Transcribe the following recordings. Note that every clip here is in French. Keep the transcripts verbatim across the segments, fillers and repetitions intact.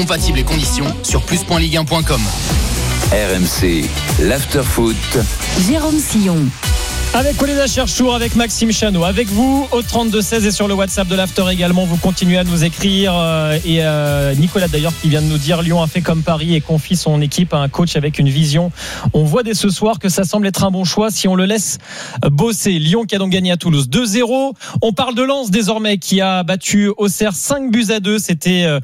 Compatibles et conditions sur plus point ligue un point com. R M C, l'after-foot. Jérôme Sillon. Avec Walid Cherchour, avec Maxime Chanot, avec vous au trente-deux seize et sur le WhatsApp de l'After également. Vous continuez à nous écrire euh, et euh, Nicolas d'ailleurs qui vient de nous dire Lyon a fait comme Paris et confie son équipe à un coach avec une vision. On voit dès ce soir que ça semble être un bon choix si on le laisse bosser. Lyon qui a donc gagné à Toulouse deux zéro. On parle de Lens désormais qui a battu Auxerre cinq buts à deux. C'était euh,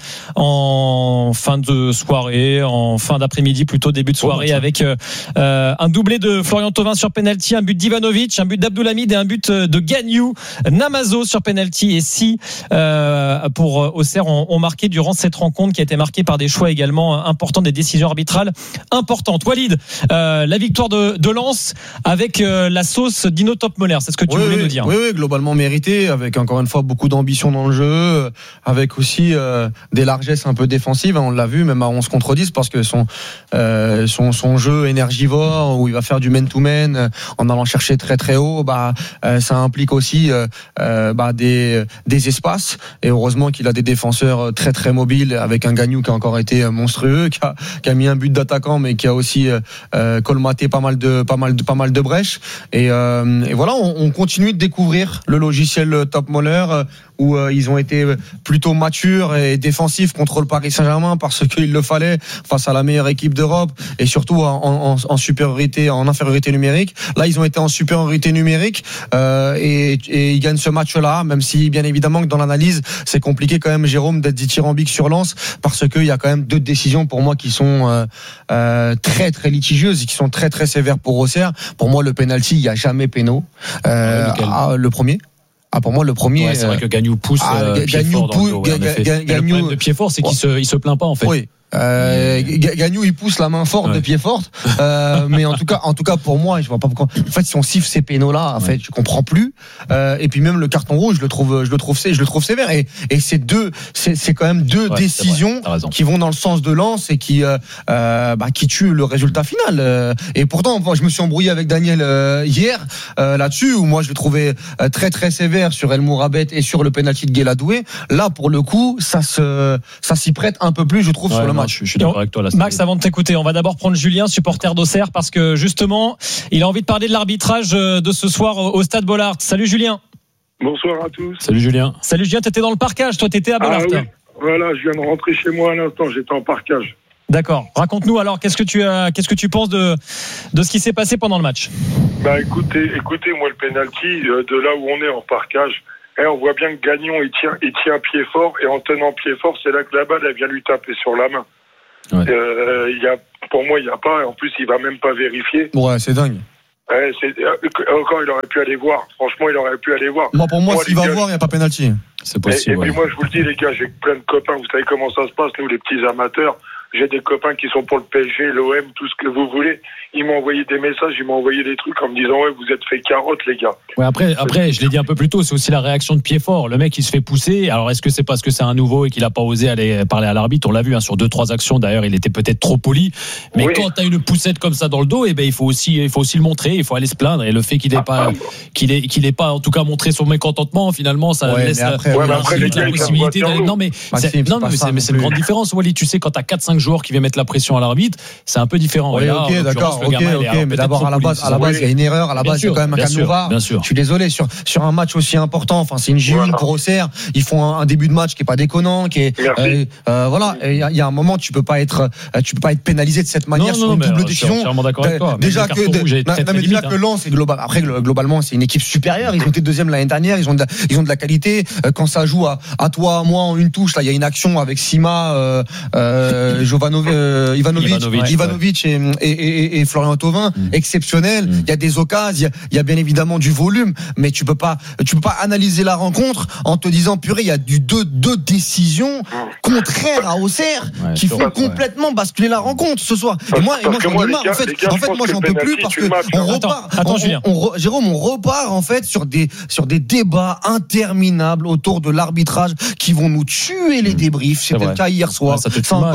en fin de soirée, en fin d'après-midi plutôt, début de soirée, avec euh, un doublé de Florian Thauvin sur penalty, un but d'Ivanovic, un but d'Abdoulhamid et un but de Gagnou. Namazo sur penalty et si euh, pour Auxerre ont, ont marqué durant cette rencontre qui a été marquée par des choix également importants, des décisions arbitrales importantes. Walid, euh, la victoire de, de Lens avec euh, la sauce Dino Topmöller, c'est ce que tu oui, voulais oui, nous dire. Oui, oui, globalement mérité, avec encore une fois beaucoup d'ambition dans le jeu, avec aussi euh, des largesses un peu défensives. On l'a vu même à onze contre dix parce que son, euh, son, son jeu énergivore où il va faire du man-to-man en allant chercher très très haut, bah euh, ça implique aussi euh, euh, bah, des des espaces et heureusement qu'il a des défenseurs très très mobiles avec un Gagnou qui a encore été monstrueux, qui a, qui a mis un but d'attaquant mais qui a aussi euh, colmaté pas mal de pas mal de pas mal de brèches et, euh, et voilà on, on continue de découvrir le logiciel Topmöller où euh, ils ont été plutôt matures et défensifs contre le Paris Saint-Germain parce qu'il le fallait face à la meilleure équipe d'Europe et surtout en, en, en supériorité, en infériorité numérique. Là, ils ont été en supériorité numérique euh, et, et ils gagnent ce match-là, même si bien évidemment que dans l'analyse, c'est compliqué quand même, Jérôme, d'être dithyrambique sur Lens parce qu'il y a quand même deux décisions pour moi qui sont euh, euh, très très litigieuses et qui sont très très sévères pour Auxerre. Pour moi, le penalty, il n'y a jamais péno. Euh, ah, le premier. Ah, pour moi, le premier. Ouais, c'est vrai que Gagnou pousse ah, euh, pied Gagnou fort dans le dos, ouais, Ga- Ga- le problème de pied fort, c'est qu'il se, il se plaint pas en fait. Oui. Euh, Gagnou il pousse la main forte, ouais. de pied forte, euh, mais en tout cas, en tout cas pour moi, je vois pas pourquoi. En fait, si on siffle ces pénaux là, en ouais. fait, je comprends plus. Euh, et puis même le carton rouge, je le trouve, je le trouve, je le trouve sévère. Et, et c'est deux, c'est, c'est quand même deux ouais, décisions qui vont dans le sens de Lens et qui, euh, bah, qui tuent le résultat final. Et pourtant, moi, je me suis embrouillé avec Daniel euh, hier euh, là-dessus, où moi je le trouvais très très sévère sur El Mourabet et sur le penalty de Guéladoué. Là, pour le coup, ça se, ça s'y prête un peu plus, je trouve, ouais, sur le match. Je suis d'accord avec toi là. Max, avant de t'écouter, on va d'abord prendre Julien, supporter d'Auxerre, parce que justement, il a envie de parler de l'arbitrage de ce soir au Stade Bollaert. Salut Julien. Bonsoir à tous. Salut Julien. Salut Julien, t'étais dans le parquage, toi t'étais à Bollaert. Ah oui, voilà, je viens de rentrer chez moi à l'instant, j'étais en parquage. D'accord. Raconte-nous alors, qu'est-ce que tu as, qu'est-ce que tu penses de de ce qui s'est passé pendant le match? Bah écoutez, écoutez, moi le penalty de là où on est en parquage. Et on voit bien que Gagnon il tient, il tient pied fort et en tenant pied fort, c'est là que la balle elle vient lui taper sur la main. Ouais. Euh, y a, pour moi, il n'y a pas. En plus, il va même pas vérifier. Ouais, c'est dingue. Ouais, c'est, encore, il aurait pu aller voir. Franchement, il aurait pu aller voir. Moi, pour moi, moi s'il va gars, voir, il n'y a pas pénalty. C'est possible. Et, et ouais. puis moi, je vous le dis, les gars, j'ai plein de copains. Vous savez comment ça se passe, nous, les petits amateurs. J'ai des copains qui sont pour le P S G, l'O M, tout ce que vous voulez. Ils m'ont envoyé des messages, ils m'ont envoyé des trucs en me disant ouais, vous êtes fait carotte, les gars. Ouais, après, après, je l'ai dit un peu plus tôt, c'est aussi la réaction de pied fort. Le mec, il se fait pousser. Alors, est-ce que c'est parce que c'est un nouveau et qu'il a pas osé aller parler à l'arbitre? On l'a vu hein, sur deux, trois actions. D'ailleurs, il était peut-être trop poli. Mais oui. Quand t'as une poussette comme ça dans le dos, eh ben, il faut aussi, il faut aussi le montrer. Il faut aller se plaindre. Et le fait qu'il ait pas, qu'il ait, qu'il ait pas, en tout cas, montré son mécontentement, finalement, ça ouais, laisse après, la, ouais, la, après, la, la possibilité d'aller. Non, mais Maxime, c'est, non, mais c'est, mais c'est une grande différence, Wally. Tu sais, quand t'as quatre, cinq joueurs qui viennent mettre la pression à l'arbitre, c'est un peu différent. Oui, là, ok, d'accord, ok, gamin, ok, mais d'abord à la base, à la base, il y a une erreur. À la base, il y a quand même un canuvar. Je suis désolé sur sur un match aussi important. Enfin, c'est une J un pour Auxerre. Ils font un, un début de match qui est pas déconnant, qui est euh, euh, voilà. Il y, y a un moment, tu peux pas être, tu peux pas être pénalisé de cette manière non, sur non, une double décision. Je suis entièrement d'accord avec toi. Déjà que déjà que Lens, c'est global. Après, globalement, c'est une équipe supérieure. Ils ont été deuxième l'année dernière. Ils ont de la, ils ont de la qualité. Quand ça joue à, à toi, à moi en une touche, là, il y a une action avec Sima, euh, euh, Jovanovic, euh, Ivanovic, Ivanovic, Ivanovic ouais. et, et, et, et Florian Thauvin, mmh. exceptionnel. Il mmh. y a des occasions, il y a, y a bien évidemment du volume, mais tu peux pas, tu peux pas analyser la rencontre en te disant purée, il y a du deux, deux décisions contraires à Auxerre ouais, qui font complètement ouais. basculer la rencontre ce soir. Et moi, et moi j'en ai marre. En fait, gars, en fait, moi j'en peux plus parce que on repart. Attends, attends, Julien. On, on, on, Jérôme, on repart en fait sur des sur des débats interminables autour de l'arbitrage qui vont nous tuer les débriefs. C'était le cas hier soir. Ouais, c'est encore là ce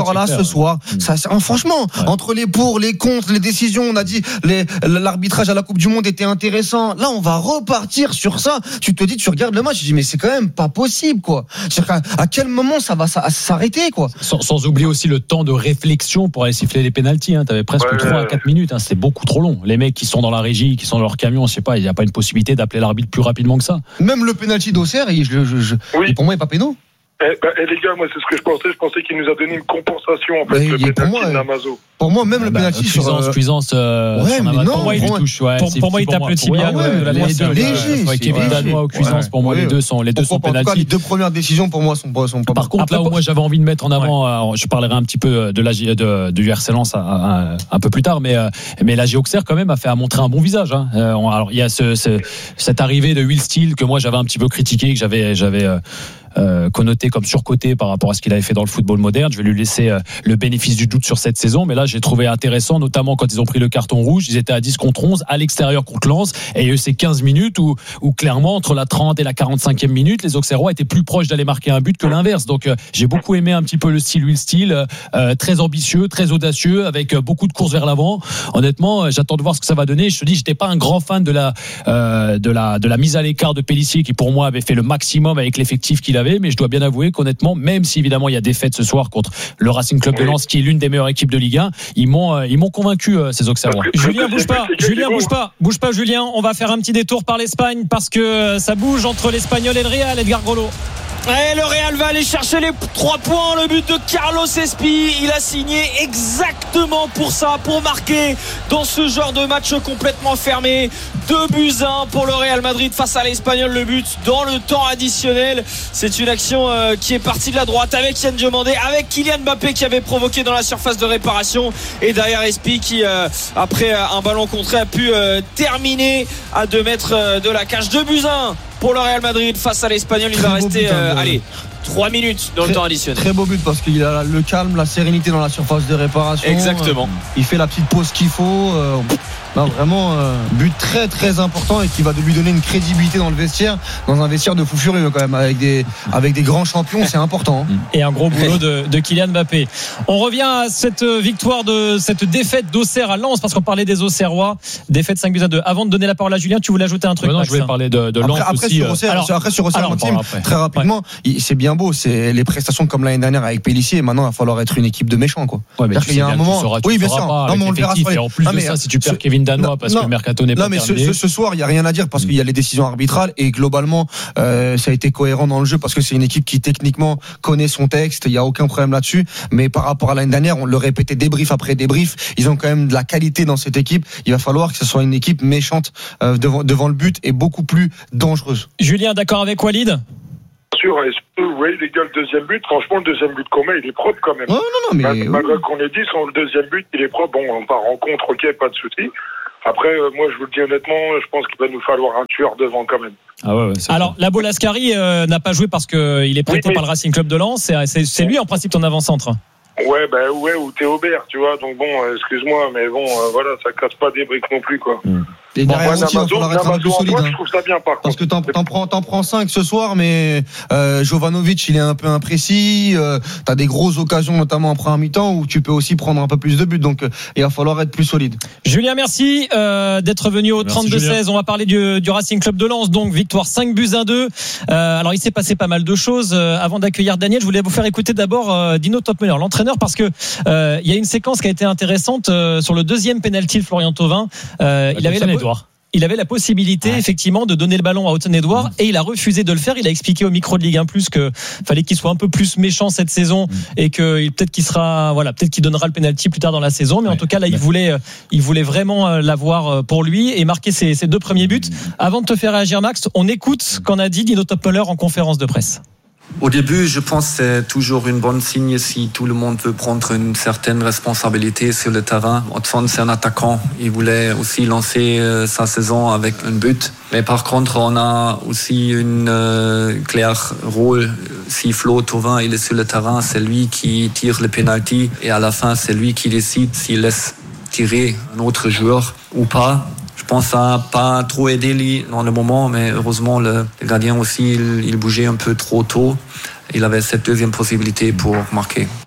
ce soir. Ça, c'est, franchement, ouais. entre les pour, les contre, les décisions, on a dit les, l'arbitrage à la Coupe du Monde était intéressant. Là, on va repartir sur ça. Tu te dis, tu regardes le match, tu dis mais c'est quand même pas possible, quoi. C'est-à-dire qu'à, à quel moment ça va s'arrêter, quoi. Sans, sans oublier aussi le temps de réflexion pour aller siffler les pénaltys. Hein. T'avais presque ouais, trois à quatre minutes. Hein. C'est beaucoup trop long. Les mecs qui sont dans la régie, qui sont dans leur camion, je sais pas, il n'y a pas une possibilité d'appeler l'arbitre plus rapidement que ça. Même le pénalty d'Auxerre, je, je, je, oui. pour moi, il n'est pas péno. Eh, bah, eh, les gars, moi c'est ce que je pensais. Je pensais qu'il nous a donné une compensation en fait, le pénalty de Namazo. Pour moi, même ah le bah, pénalty sur Cuisance, Cuisance. Euh, ouais, mais non. Pour moi, il touche. Ouais, pour, pour moi, il tape le tibia. Les deux, léger. Kevin Danois ou Cuisance, pour moi, les deux sont les deux sont pénalty. Les deux premières décisions, pour moi, sont pas sont pas. Par contre, là où moi j'avais envie de mettre en avant, je parlerai un petit peu de la de du R C Lens un peu plus tard, mais mais la Auxerre quand même a fait à montrer un bon visage. Alors il y a ce cette arrivée de Will Steele que moi j'avais un petit peu critiqué, que j'avais j'avais Euh, connoté comme surcoté par rapport à ce qu'il avait fait dans le football moderne. Je vais lui laisser euh, le bénéfice du doute sur cette saison, mais là j'ai trouvé intéressant, notamment quand ils ont pris le carton rouge, ils étaient à dix contre onze à l'extérieur contre Lens, et il y a eu ces quinze minutes où, où clairement entre la trente et la quarante-cinquième minute, les Auxerrois étaient plus proches d'aller marquer un but que l'inverse. Donc euh, j'ai beaucoup aimé un petit peu le style Will Steele, euh, très ambitieux, très audacieux, avec euh, beaucoup de courses vers l'avant. Honnêtement, euh, j'attends de voir ce que ça va donner. Je te dis, j'étais pas un grand fan de la euh, de la de la mise à l'écart de Pélissier, qui pour moi avait fait le maximum avec l'effectif qu'il avait. Mais je dois bien avouer qu'honnêtement, même si évidemment il y a des fêtes ce soir contre le Racing Club de Lens, qui est l'une des meilleures équipes de Ligue un, ils m'ont ils m'ont convaincu, ces Auxerrois. Julien, bouge pas, Julien, bouge pas, bouge pas, Julien. On va faire un petit détour par l'Espagne parce que ça bouge entre l'Espagnol et le Real. Edgar Grolo. Et le Real va aller chercher les trois points. Le but de Carlos Espi, il a signé exactement pour ça, pour marquer dans ce genre de match complètement fermé. Deux buts à un pour le Real Madrid face à l'Espagnol. Le but dans le temps additionnel. C'est une action euh, qui est partie de la droite avec Yann Diomandé, avec Kylian Mbappé qui avait provoqué dans la surface de réparation, et derrière Espi qui euh, après un ballon contré a pu euh, terminer à deux mètres euh, de la cage. Deux buts à un pour le Real Madrid face à l'Espagnol. Il va rester euh, allez trois minutes dans très, le temps additionnel. Très beau but parce qu'il a le calme, la sérénité dans la surface de réparation. Exactement. Euh, il fait la petite pause qu'il faut. Euh, non, vraiment, euh, but très très important et qui va lui donner une crédibilité dans le vestiaire, dans un vestiaire de fou furieux quand même, avec des, avec des grands champions, c'est important. Hein. Et un gros boulot de, de Kylian Mbappé. On revient à cette victoire, de cette défaite d'Auxerre à Lens, parce qu'on parlait des Auxerrois, défaite cinq buts à deux. Avant de donner la parole à Julien, tu voulais ajouter un truc? Ouais, non, je voulais parler de, de Lens après, après, aussi. Sur Auxerre, alors, après sur Auxerre, alors, Maxime, très rapidement, ouais. il, c'est bien beau, c'est les prestations comme l'année dernière avec Pélissier. Maintenant, il va falloir être une équipe de méchants, quoi. Ouais, mais il y a un moment, sauras, oui, bien sûr. Non, mais on le verra. Et en plus de ça, si tu perds Kevin Danois parce que le mercato n'est pas terminé. Non, mais ce, ce soir, il y a rien à dire parce qu'il y a les décisions arbitrales et globalement, euh, ça a été cohérent dans le jeu parce que c'est une équipe qui techniquement connaît son texte. Il y a aucun problème là-dessus. Mais par rapport à l'année dernière, on le répétait débrief après débrief. Ils ont quand même de la qualité dans cette équipe. Il va falloir que ce soit une équipe méchante euh, devant, devant le but et beaucoup plus dangereuse. Julien, d'accord avec Walid? Sûr, est-ce que vous voyez les gars, le deuxième but, franchement le deuxième but qu'on met, il est propre quand même. Oh, non, non, mais malgré qu'on ait dit, son le deuxième but, il est propre. Bon, on part en contre, ok, pas de souci. Après, euh, moi, je vous le dis honnêtement, je pense qu'il va nous falloir un tueur devant quand même. Ah ouais, ouais, alors, Labo Lascari euh, n'a pas joué parce qu'il est prêté oui, par le Racing Club de Lens. C'est, c'est, c'est lui en principe ton avant-centre. Ouais, bah ouais, ou Théo Bert, tu vois. Donc bon, euh, excuse-moi, mais bon, euh, voilà, ça casse pas des briques non plus, quoi. Mmh. Et derrière bon, aussi, il va falloir être un peu plus solide. Moi, je trouve ça bien, par Parce contre. que t'en, t'en prends, t'en prends cinq ce soir, mais euh, Jovanovic, il est un peu imprécis. Euh, t'as des grosses occasions, notamment en première mi-temps, où tu peux aussi prendre un peu plus de buts. Donc, euh, il va falloir être plus solide. Julien, merci euh, d'être venu au trente-deux seize. On va parler du, du Racing Club de Lens. Donc, victoire cinq buts à deux. Euh, alors, il s'est passé pas mal de choses. Euh, avant d'accueillir Daniel, je voulais vous faire écouter d'abord euh, Dino Topmeller, l'entraîneur, parce que euh, il y a une séquence qui a été intéressante euh, sur le deuxième penalty de Florian Thauvin. Euh, il avait la Edouard. Il avait la possibilité, ouais. effectivement, de donner le ballon à Houghton-Edouard, mmh. et il a refusé de le faire. Il a expliqué au micro de Ligue un plus que fallait qu'il soit un peu plus méchant cette saison, mmh. et que peut-être qu'il sera, voilà, peut-être qu'il donnera le penalty plus tard dans la saison. Mais ouais. en tout cas, là, il voulait, il voulait vraiment l'avoir pour lui et marquer ses, ses deux premiers buts. Avant de te faire réagir, Max, on écoute ce qu'en a dit Dino Topmeller en conférence de presse. Au début, je pense que c'est toujours une bonne signe si tout le monde veut prendre une certaine responsabilité sur le terrain. Hudson, c'est un attaquant. Il voulait aussi lancer euh, sa saison avec un but. Mais par contre, on a aussi une euh, clair rôle. Si Flo Thauvin il est sur le terrain, c'est lui qui tire le penalty. Et à la fin, c'est lui qui décide s'il laisse tirer un autre joueur ou pas. Je pense que ça n'a pas trop aidé lui dans le moment, mais heureusement, le, le gardien aussi, il, il bougeait un peu trop tôt. Il avait cette deuxième possibilité pour marquer.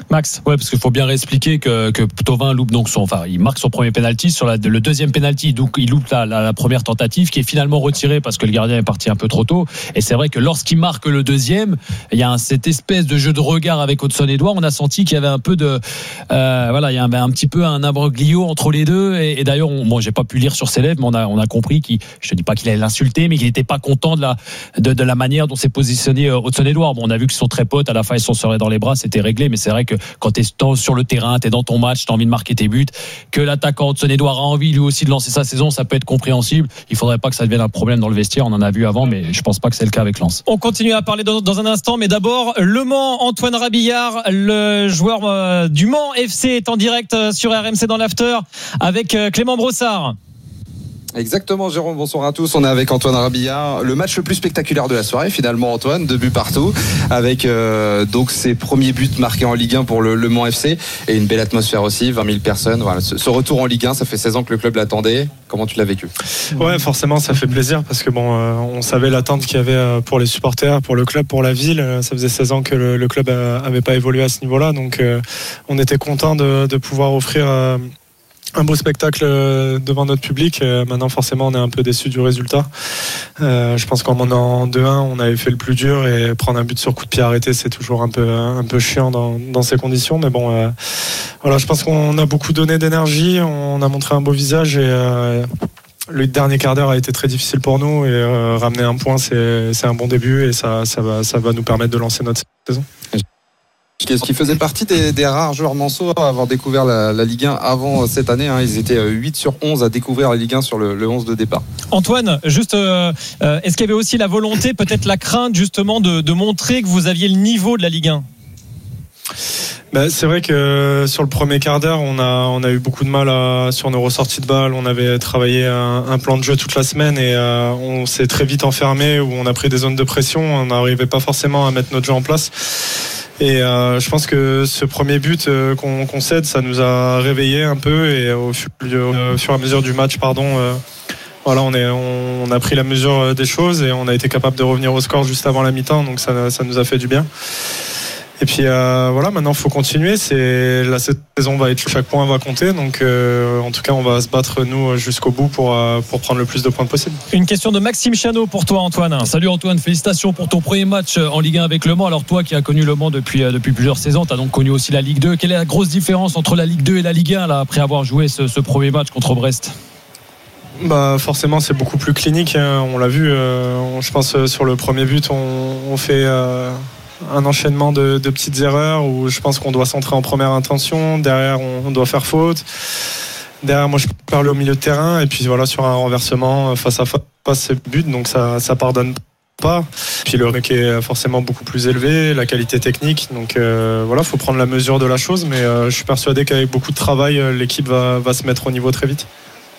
Max, ouais, parce qu'il faut bien réexpliquer que, que Thauvin loupe donc son, enfin, il marque son premier penalty sur la, le deuxième penalty, donc il loupe la, la, la première tentative qui est finalement retirée parce que le gardien est parti un peu trop tôt. Et c'est vrai que lorsqu'il marque le deuxième, il y a un, cette espèce de jeu de regard avec Hudson-Edouard. On a senti qu'il y avait un peu de, euh, voilà, il y avait un petit peu un imbroglio entre les deux. Et, et d'ailleurs, on, bon, j'ai pas pu lire sur ses lèvres, mais on a, on a compris qu'il, je te dis pas qu'il allait l'insulter, mais qu'il n'était pas content de la, de, de la manière dont s'est positionné Hudson-Edouard. Bon, on a vu qu'ils sont très potes. À la fin, ils sont serrés dans les bras, c'était réglé. Mais c'est vrai que quand t'es sur le terrain, t'es dans ton match, t'as envie de marquer tes buts, que l'attaquant Hudson-Edouard a envie lui aussi de lancer sa saison, ça peut être compréhensible. Il faudrait pas que ça devienne un problème dans le vestiaire, on en a vu avant, mais je pense pas que c'est le cas avec Lens. On continue à parler dans, dans un instant, mais d'abord Le Mans, Antoine Rabillard, le joueur euh, du Mans F C est en direct euh, sur R M C dans l'after avec euh, Clément Brossard. Exactement, Jérôme, bonsoir à tous. On est avec Antoine Rabillard. Le match le plus spectaculaire de la soirée, finalement, Antoine, deux buts partout, avec euh, donc ses premiers buts marqués en Ligue un pour le, le Mans F C, et une belle atmosphère aussi, vingt mille personnes. Voilà, ce, ce retour en Ligue un, ça fait seize ans que le club l'attendait. Comment tu l'as vécu ? Ouais, forcément, ça fait plaisir parce que bon, euh, on savait l'attente qu'il y avait pour les supporters, pour le club, pour la ville. Ça faisait seize ans que le, le club avait pas évolué à ce niveau-là, donc euh, on était content de, de pouvoir offrir euh, un beau spectacle devant notre public. Maintenant, forcément, on est un peu déçu du résultat. Euh, je pense qu'en menant deux un, on avait fait le plus dur, et prendre un but sur coup de pied arrêté, c'est toujours un peu, un peu chiant dans, dans ces conditions. Mais bon, euh, voilà, je pense qu'on a beaucoup donné d'énergie, on a montré un beau visage, et euh, le dernier quart d'heure a été très difficile pour nous, et euh, ramener un point, c'est, c'est un bon début, et ça, ça, va, ça va nous permettre de lancer notre saison. Qu'est-ce qui faisait partie des, des rares joueurs manceaux à avoir découvert la, la Ligue un avant cette année, hein. Ils étaient huit sur onze à découvrir la Ligue un sur le, le onze de départ. Antoine, juste, euh, est-ce qu'il y avait aussi la volonté, peut-être la crainte justement de, de montrer que vous aviez le niveau de la Ligue un ? Ben, c'est vrai que sur le premier quart d'heure, on a, on a eu beaucoup de mal à, sur nos ressorties de balles. On avait travaillé un, un plan de jeu toute la semaine, et euh, on s'est très vite enfermé, où on a pris des zones de pression. On n'arrivait pas forcément à mettre notre jeu en place. Et euh, je pense que ce premier but euh, qu'on, qu'on cède, ça nous a réveillés un peu, et au fur, au fur et à mesure du match, pardon, euh, voilà, on, est, on, on a pris la mesure des choses, et on a été capable de revenir au score juste avant la mi-temps, donc ça, ça nous a fait du bien. Et puis euh, voilà, maintenant il faut continuer. C'est la saison va être, chaque point va compter, donc euh, en tout cas on va se battre nous jusqu'au bout pour euh, pour prendre le plus de points possible. Une question de Maxime Chanot pour toi, Antoine. Salut Antoine, félicitations pour ton premier match en Ligue un avec Le Mans. Alors toi qui as connu Le Mans depuis depuis plusieurs saisons, tu as donc connu aussi la Ligue deux. Quelle est la grosse différence entre la Ligue deux et la Ligue un là après avoir joué ce, ce premier match contre Brest ? Bah forcément c'est beaucoup plus clinique, hein. On l'a vu. Euh, on, je pense sur le premier but on, on fait euh, un enchaînement de, de petites erreurs où je pense qu'on doit centrer en première intention, derrière on, on doit faire faute, derrière moi je parle au milieu de terrain, et puis voilà, sur un renversement face à face c'est but, donc ça ça pardonne pas. Puis le rythme est forcément beaucoup plus élevé, la qualité technique, donc euh, voilà, faut prendre la mesure de la chose, mais euh, je suis persuadé qu'avec beaucoup de travail l'équipe va, va se mettre au niveau très vite.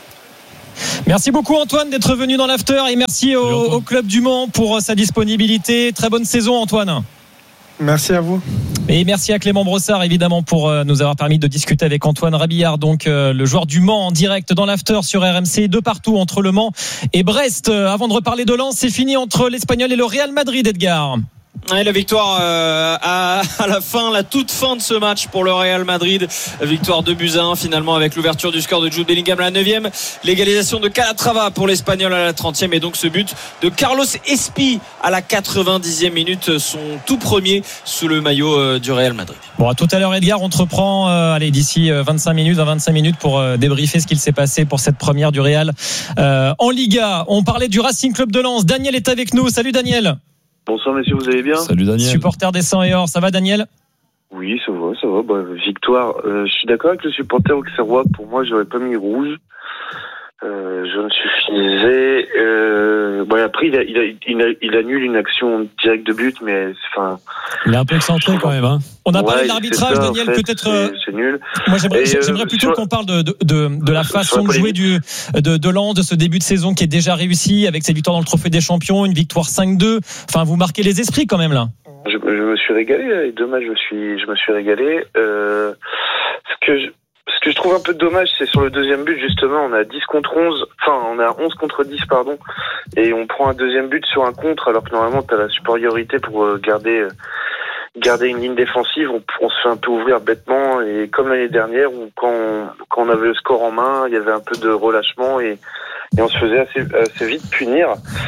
Merci beaucoup Antoine d'être venu dans l'after, et merci au, au Club du Mans pour sa disponibilité. Très bonne saison Antoine. Merci à vous. Et merci à Clément Brossard évidemment pour nous avoir permis de discuter avec Antoine Rabillard, donc euh, le joueur du Mans en direct dans l'after sur R M C, de partout entre Le Mans et Brest. Avant de reparler de Lens, c'est fini entre l'Espagnol et le Real Madrid, Edgar. Et la victoire euh, à, à la fin, la toute fin de ce match pour le Real Madrid. Victoire deux buts à un finalement, avec l'ouverture du score de Jude Bellingham à la neuvième, l'égalisation de Calatrava pour l'Espagnol à la trentième, et donc ce but de Carlos Espi à la quatre-vingt-dixième minute, son tout premier sous le maillot euh, du Real Madrid. Bon, à tout à l'heure Edgar, on te reprend euh, allez, d'ici vingt-cinq minutes, vingt-cinq minutes pour euh, débriefer ce qu'il s'est passé pour cette première du Real euh, en Liga. On parlait du Racing Club de Lens. Daniel est avec nous. Salut Daniel. Bonsoir messieurs, vous allez bien ? Salut Daniel. Supporter des cent et or, ça va Daniel ? Oui, ça va, ça va. Bah, victoire. Euh, je suis d'accord avec le supporter auxerrois. Pour moi, j'aurais pas mis rouge. Euh, je me suffisais. Euh, bon, après, il, a, il, a, il, a, il annule une action directe de but, mais enfin. Il est un peu excentré quand même, hein. On a ouais, parlé de l'arbitrage, ça, Daniel. en fait, peut-être. C'est, c'est nul. Moi, j'aimerais, Et j'aimerais euh, plutôt sur... qu'on parle de de, de, de la façon de jouer du de, de Lens, de ce début de saison qui est déjà réussi avec cette victoire dans le Trophée des Champions, une victoire cinq deux. Enfin, vous marquez les esprits quand même là. Je, je me suis régalé. Les deux matchs, je me suis, je me suis régalé. Euh, ce que je, Ce que je trouve un peu dommage, c'est sur le deuxième but, justement, on a dix contre onze, enfin, on a onze contre dix, pardon, et on prend un deuxième but sur un contre, alors que normalement, t'as la supériorité pour garder, garder une ligne défensive, on, on se fait un peu ouvrir bêtement, et comme l'année dernière où quand on, quand on avait le score en main, il y avait un peu de relâchement et, et on se faisait assez, assez vite punir.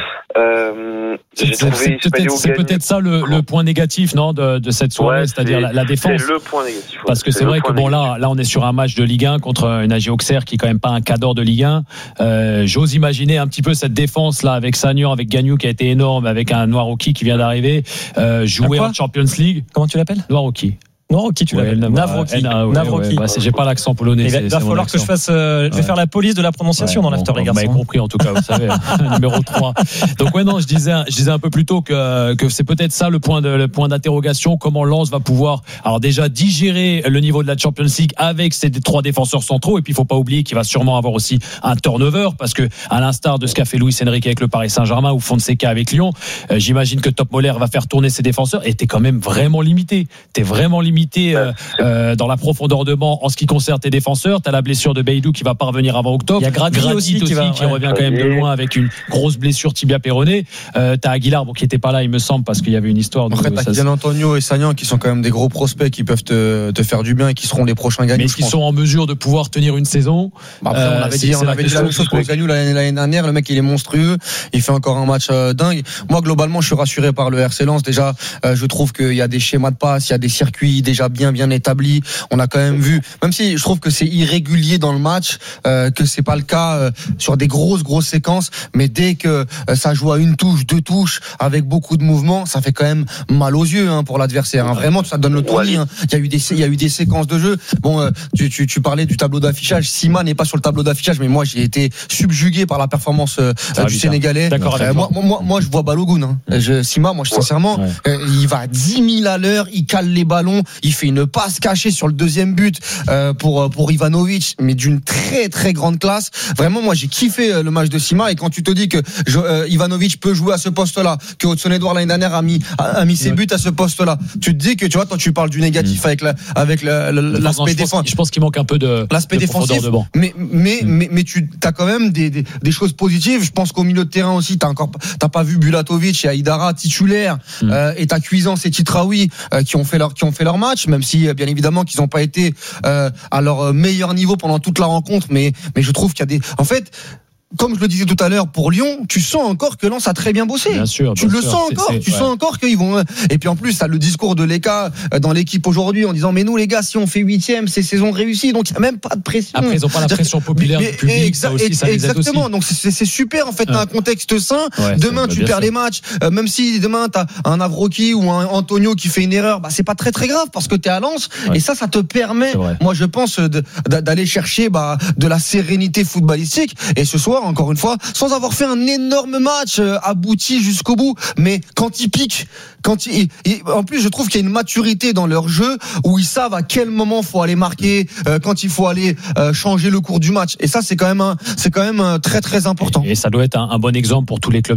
Euh, c'est, j'ai c'est, trouvé c'est, peut-être, c'est peut-être ça le, le point négatif, non, de, de cette soirée, ouais, c'est-à-dire la, la défense. C'est le point négatif. Parce que c'est, c'est vrai que bon là, là on est sur un match de Ligue un contre une A G Auxerre qui est quand même pas un cadre de Ligue un. Euh, j'ose imaginer un petit peu cette défense là avec Sagnan, avec Gagnou qui a été énorme, avec un Noirauki qui vient d'arriver, euh, jouer en Champions League. Comment tu l'appelles? Noirauki. Non, qui tu l'appelles? Navroki. Navroki. J'ai pas l'accent polonais. Il va falloir que je fasse. Euh, je vais ouais. faire la police de la prononciation ouais, dans l'after, les garçons. Vous m'avez compris en tout cas, vous savez, numéro trois. Donc ouais, non, je disais, je disais un peu plus tôt que que c'est peut-être ça le point de le point d'interrogation. Comment Lens va pouvoir, alors déjà digérer le niveau de la Champions League avec ces trois défenseurs centraux, et puis il faut pas oublier qu'il va sûrement avoir aussi un turnover parce que à l'instar de ce qu'a fait Luis Enrique avec le Paris Saint-Germain ou Fonseca avec Lyon, euh, j'imagine que Top Moller va faire tourner ses défenseurs. Et t'es quand même vraiment limité. T'es vraiment limité. Euh, Euh, dans la profondeur de banc en ce qui concerne tes défenseurs. T'as la blessure de Beidou qui va pas revenir avant octobre. Il y a Grady, Grady aussi, aussi qui, va, qui ouais. revient quand même de loin avec une grosse blessure tibia péroné. Euh, t'as Aguilar bon, qui était pas là il me semble parce qu'il y avait une histoire. Après t'as Kylian Antonio et Sagnan qui sont quand même des gros prospects qui peuvent te, te faire du bien et qui seront les prochains gagnants. Mais est-ce qu'ils sont en mesure de pouvoir tenir une saison? Bah après on avait euh, dit, on avait dit la même chose pour Gagnou l'année, l'année dernière. Le mec il est monstrueux, il fait encore un match euh, dingue. Moi globalement je suis rassuré par le R C Lens. Déjà euh, je trouve qu'il y a des schémas de passe, il y a des circuits déjà bien bien établis. On a quand même vu, même si je trouve que c'est irrégulier dans le match, euh, que c'est pas le cas euh, sur des grosses grosses séquences, mais dès que euh, ça joue à une touche, deux touches, avec beaucoup de mouvements, ça fait quand même mal aux yeux hein, pour l'adversaire. Hein. Vraiment, ça donne le tournis. Hein. Il y a eu des, il y a eu des séquences de jeu. Bon, euh, tu, tu, tu parlais du tableau d'affichage. Sima n'est pas sur le tableau d'affichage, mais moi j'ai été subjugué par la performance euh, du Sénégalais. D'accord. Euh, moi, moi, moi, je vois Balogun. Hein. Je, Sima, moi, sincèrement, ouais. euh, il va à dix mille à l'heure, il cale les ballons, il fait une passe cachée sur le deuxième but euh, pour pour Ivanovic, mais d'une très très grande classe. Vraiment, moi j'ai kiffé le match de Sima, et quand tu te dis que je, euh, Ivanovic peut jouer à ce poste-là, que Hudson-Edouard l'année dernière a mis a, a mis ses buts à ce poste-là, tu te dis que tu vois, toi tu parles du négatif mmh. avec la, avec la, la, l'aspect défensif. Je pense qu'il manque un peu de l'aspect de défensif. De banc. Mais mais mmh. mais mais tu as quand même des, des des choses positives. Je pense qu'au milieu de terrain aussi, t'as encore t'as pas vu Bulatovic et Aïdara titulaires mmh. euh, et t'as Cuisance et Titraoui euh, qui ont fait leur qui ont fait leur match, même si bien évidemment qu'ils n'ont pas été euh, à leur meilleur niveau pendant toute la rencontre, mais mais je trouve qu'il y a des en fait comme je le disais tout à l'heure, pour Lyon, tu sens encore que Lens a très bien bossé. Bien sûr, tu bien le sûr, sens c'est, encore. c'est, tu ouais. sens encore qu'ils vont. Et puis en plus, t'as le discours de Leka dans l'équipe aujourd'hui en disant mais nous les gars, si on fait huitième, c'est saison réussie. Donc il y a même pas de pression. Après, ils ont pas la pression populaire mais, du public. Exa- ça aussi, ça exactement. Les aide aussi. Donc c'est, c'est super en fait. T'as ouais. un contexte sain. Ouais, demain, tu perds sûr. les matchs. Euh, même si demain t'as un Avroki ou un Antonio qui fait une erreur, bah c'est pas très très grave parce que t'es à Lens. Ouais. Et ça, ça te permet, moi je pense, de, d'aller chercher bah, de la sérénité footballistique. Et ce soir, encore une fois, sans avoir fait un énorme match euh, abouti jusqu'au bout, mais quand ils piquent, quand ils, ils, en plus je trouve qu'il y a une maturité dans leur jeu où ils savent à quel moment faut aller marquer, euh, quand il faut aller euh, changer le cours du match, et ça c'est quand même un, c'est quand même un très très important. Et ça doit être un, un bon exemple pour tous les clubs